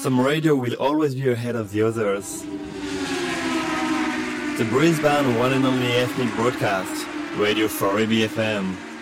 Some radio will always be ahead of the others. The Brisbane one and only ethnic broadcast, Radio 4ABFM.